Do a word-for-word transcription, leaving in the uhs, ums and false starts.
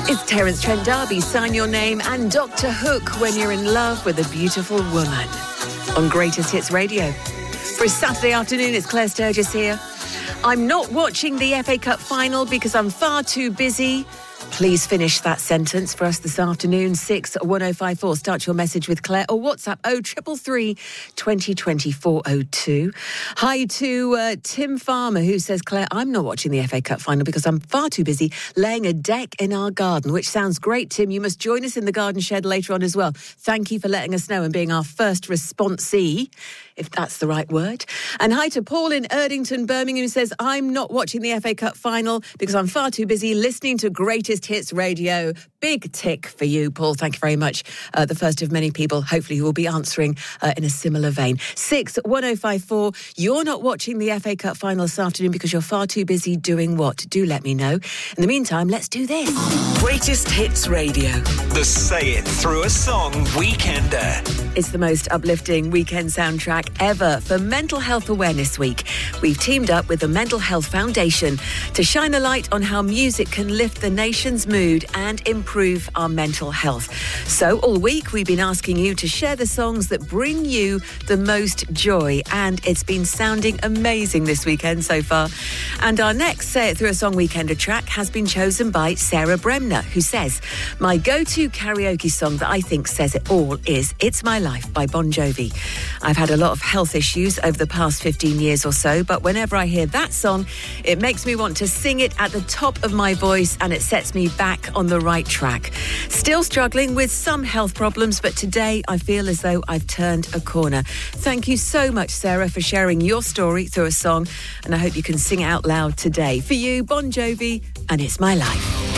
It's Terence Trent D'Arby, Sign Your Name, and Doctor Hook, When You're in Love with a Beautiful Woman, on Greatest Hits Radio. For a Saturday afternoon, it's Claire Sturgis here. I'm not watching the F A Cup final because I'm far too busy. Please finish that sentence for us this afternoon. six one oh five four. Start your message with Claire or WhatsApp oh triple three, twenty twenty, four oh two. Hi to uh, Tim Farmer, who says, Claire, I'm not watching the F A Cup final because I'm far too busy laying a deck in our garden, which sounds great, Tim. You must join us in the garden shed later on as well. Thank you for letting us know and being our first responsee, if that's the right word. And hi to Paul in Erdington, Birmingham, who says, I'm not watching the F A Cup final because I'm far too busy listening to Greatest Hits Radio. Big tick for you, Paul. Thank you very much. Uh, the first of many people, hopefully, who will be answering uh, in a similar vein. six one oh five four. You're not watching the F A Cup final this afternoon because you're far too busy doing what? Do let me know. In the meantime, let's do this. Greatest Hits Radio. The Say It Through a Song Weekender. It's the most uplifting weekend soundtrack ever for Mental Health Awareness Week. We've teamed up with the Mental Health Foundation to shine a light on how music can lift the nation's mood and improve our mental health. So all week we've been asking you to share the songs that bring you the most joy, and it's been sounding amazing this weekend so far. And our next Say It Through a Song Weekender track has been chosen by Sarah Bremner, who says, my go-to karaoke song that I think says it all is It's My Life by Bon Jovi. I've had a lot of health issues over the past fifteen years or so, but whenever I hear that song, it makes me want to sing it at the top of my voice, and it sets me back on the right track. Still struggling with some health problems, but today I feel as though I've turned a corner. Thank you so much, Sarah, for sharing your story through a song, and I hope you can sing it out loud today. For you, Bon Jovi, and It's My Life.